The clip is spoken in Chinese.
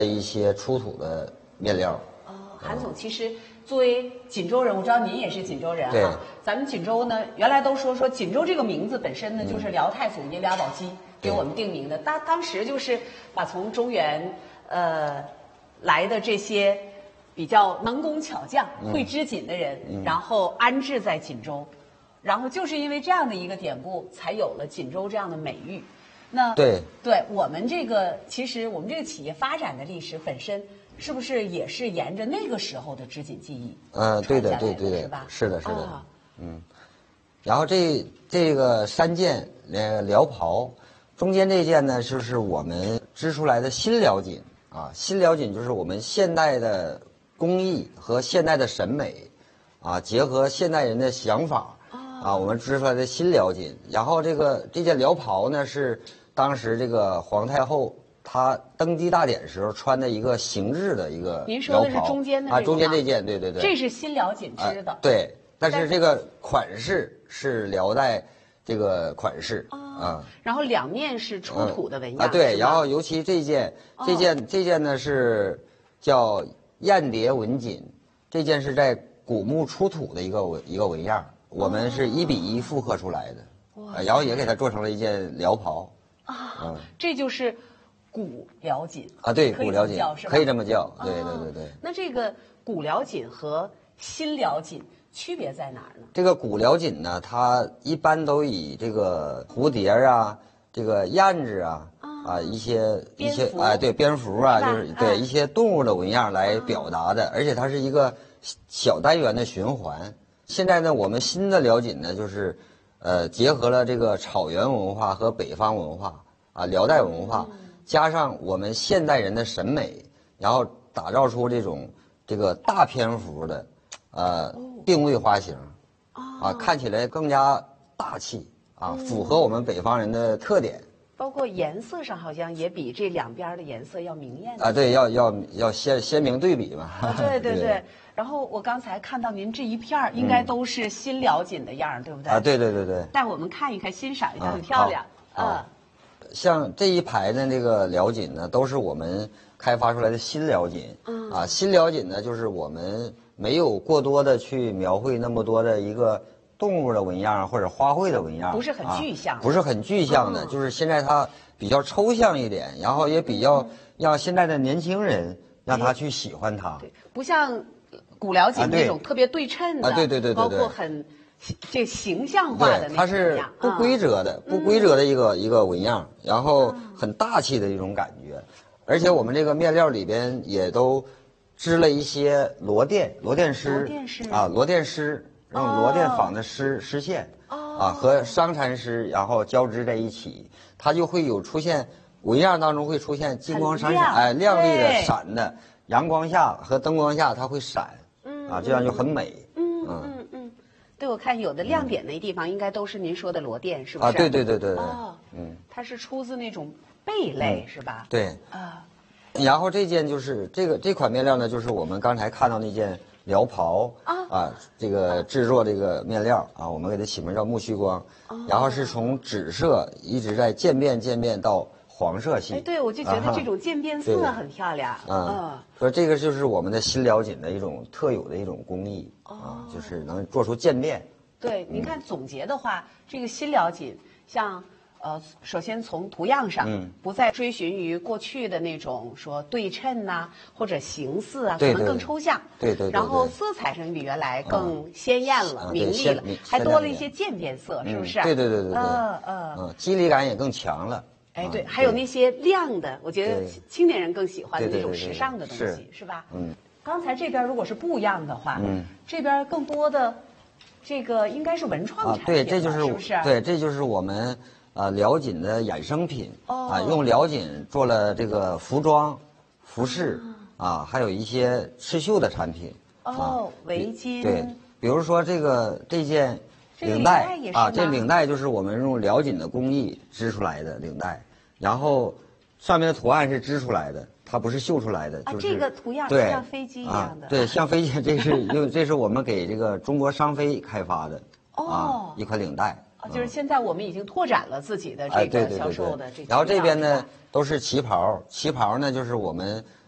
一些出土的面料。 韩总，其实作为锦州人，我知道您也是锦州人对哈。咱们锦州呢，原来都说锦州这个名字本身呢，就是辽太祖爷俩宝鸡给我们定名的。当时就是把从中原来的这些比较能工巧匠、会织锦的人，然后安置在锦州，然后就是因为这样的一个典故，才有了锦州这样的美誉。那对我们这个其实我们这个企业发展的历史本身。是不是也是沿着那个时候的织锦技艺？ 对的， 是吧？ 是的。然后这个3件辽袍，中间这件呢，就是我们织出来的新辽锦啊。新辽锦就是我们现代的工艺和现代的审美啊，结合现代人的想法啊，我们织出来的新辽锦。然后这件辽袍呢，是当时这个皇太后。他登基大典时候穿的一个形制的一个辽袍。 您说的是中间的中间这件，对。 这是新辽锦织的。 对，但是这个款式是辽代这个款式啊。 然后两面是出土的纹样对，然后尤其这件呢是叫燕蝶纹锦，这件是在古墓出土的一个纹样，我们是1比1复刻出来的，然后也给它做成了一件辽袍这就是。古辽锦对，古辽锦可以这么叫，对。 那这个古辽锦和新辽锦区别在哪儿呢？ 这个古辽锦呢，它一般都以这个蝴蝶啊、这个燕子一些蝙蝠啊，就是一些动物的纹样来表达的，而且它是一个小单元的循环。现在呢，我们新的辽锦呢，就是结合了这个草原文化和北方文化辽代文化。加上我们现代人的审美，然后打造出这个大篇幅的定位花型看起来更加大气符合我们北方人的特点。 包括颜色上好像也比这两边的颜色要明艳对，要鲜明对比嘛。 对。然后我刚才看到您这一片应该都是新辽锦的样，对不对？ 对。 带我们看一看，欣赏一下，很漂亮像这一排的这个辽锦呢，都是我们开发出来的新辽锦。新辽锦呢，就是我们没有过多的去描绘那么多的一个动物的纹样或者花卉的纹样， 不是很具象， 不是很具象的，就是现在它比较抽象一点，然后也比较让现在的年轻人让他去喜欢它， 不像古辽锦那种特别对称的， 对， 包括很。这形象化的那种它是不规则的一个纹样，然后很大气的一种感觉，而且我们这个面料里边也都织了一些螺钿丝螺钿丝，用螺钿纺的丝线和商蚕丝，然后交织在一起，它就会有出现纹样当中会出现金光闪闪亮丽的闪的，阳光下和灯光下它会闪这样就很美。 对，我看有的亮点的地方应该都是您说的螺钿，是不是？ 对。 它是出自那种贝类，是吧？ 对。然后这件就是这款面料呢，就是我们刚才看到那件辽袍这个制作这个面料我们给它起名叫木须光，然后是从紫色一直在渐变到黄色系。 对，我就觉得这种渐变色很漂亮。 所以这个就是我们的新辽锦的一种特有的一种工艺就是能做出渐变。 对，您看总结的话，这个新辽锦像首先从图样上，不再追寻于过去的那种说对称或者形似可能更抽象。 对。 然后色彩上比原来更鲜艳了、明丽了，还多了一些渐变色，是不是？ 对。肌理感也更强了。 对，还有那些亮的，我觉得青年人更喜欢的那种时尚的东西，是吧？刚才这边如果是布样的话，这边更多的这个应该是文创产品， 对，这就是是不是？ 对，这就是我们辽锦的衍生品用辽锦做了这个服装、服饰还有一些刺绣的产品围巾。 对，比如说这件领带这领带就是我们用辽锦的工艺织出来的领带，然后上面的图案是织出来的，它不是绣出来的，就是这个图样像飞机一样的。 对，像飞机，这是我们给这个中国商飞开发的一款领带。 就是现在我们已经拓展了自己的这个销售的这。 然后这边呢都是旗袍，旗袍呢就是我们